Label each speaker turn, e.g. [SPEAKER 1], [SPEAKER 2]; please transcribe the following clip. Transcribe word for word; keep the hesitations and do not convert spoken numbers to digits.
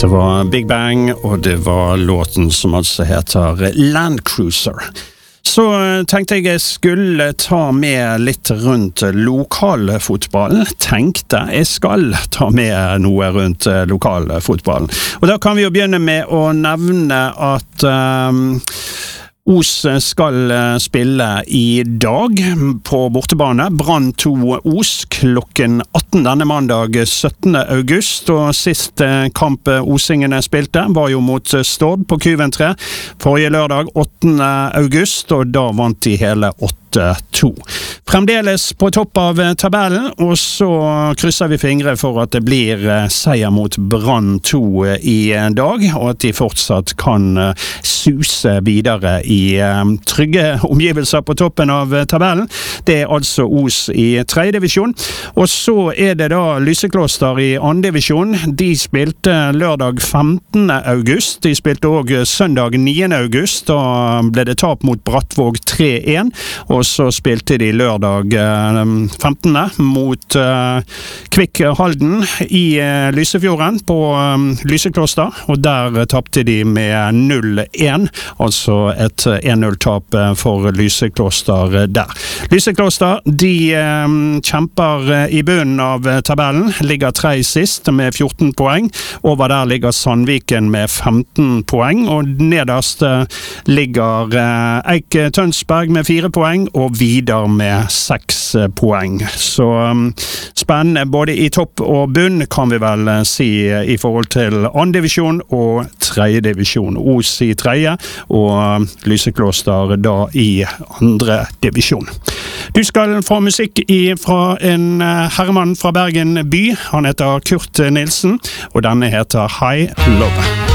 [SPEAKER 1] Det var Big Bang, og det var låten som altså heter Land Cruiser. Så tenkte jeg jeg skulle ta med litt rundt lokalfotballen. Tenkte jeg skal ta med noe rundt lokalfotballen. Og da kan vi jo begynne med å nevne at um, Os skal spille i dag på bortebane. Brann to Os klokken atten denne mandag syttende august. Og sist kamp Osingene spilte var jo mot Stord på Kuventre forrige lørdag åttende august, og da vant de hele åtte to. Fremdeles på topp av tabellen, og så krysser vi fingre for at det blir seier mot Brann to i dag, og at de fortsatt kan suse videre i trygge omgivelser på toppen av tabellen. Det er altså Os i tredje divisjon, og så er det da Lysekloster i andre divisjon. De spilte lørdag femtende august, de spilte også søndag niende august, da ble det tap mot Brattvåg tre en, og og så spilte de lørdag femtende mot uh, Kvikk Halden i uh, Lysefjorden på um, Lysekloster, og der uh, tappte de med null en, altså et en null-tap uh, for Lysekloster uh, der. Lysekloster, de um, kjemper uh, i bunnen av uh, tabellen, ligger tre sist med fjorten poeng, over der ligger Sandviken med femten poeng, og nederst uh, ligger uh, Eik Tønsberg med fire poeng, og Vidar med seks poeng. Så um, spennende både i topp og bunn, kan vi vel uh, si, i forhold til andre divisjon og tredje divisjon. Os i tredje, og uh, Lysekloster da i andre divisjon. Du skal få musikk i, fra en uh, herremann fra Bergen by. Han heter Kurt Nilsen, og denne heter High Love.